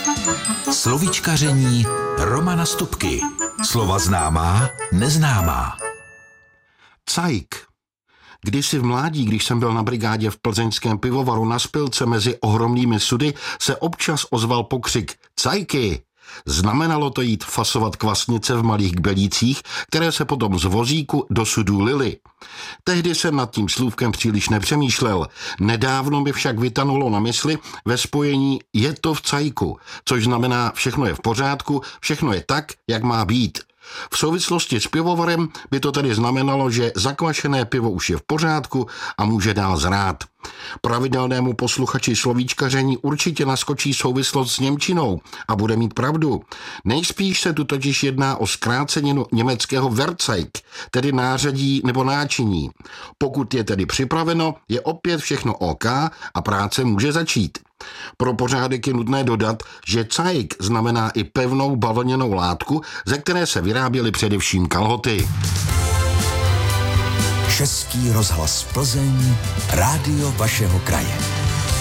Slovíčkaření Romana Stupky. Slova známá, neznámá. Cajk. Kdysi v mládí, když jsem byl na brigádě v plzeňském pivovaru na Spilce mezi ohromnými sudy, se občas ozval pokřik Cajky! Znamenalo to jít fasovat kvasnice v malých kbelících, které se potom z vozíku do sudů lily. Tehdy jsem nad tím slůvkem příliš nepřemýšlel. Nedávno mi však vytanulo na mysli ve spojení je to v cajku, což znamená všechno je v pořádku, všechno je tak, jak má být. V souvislosti s pivovarem by to tedy znamenalo, že zakvašené pivo už je v pořádku a může dál zrát. Pravidelnému posluchači slovíčkaření určitě naskočí souvislost s němčinou a bude mít pravdu. Nejspíš se tu totiž jedná o zkráceninu německého Werkzeug, tedy nářadí nebo náčiní. Pokud je tedy připraveno, je opět všechno OK a práce může začít. Pro pořádek je nutné dodat, že Cajk znamená i pevnou bavlněnou látku, ze které se vyráběly především kalhoty. Český rozhlas Plzeň, rádio vašeho kraje.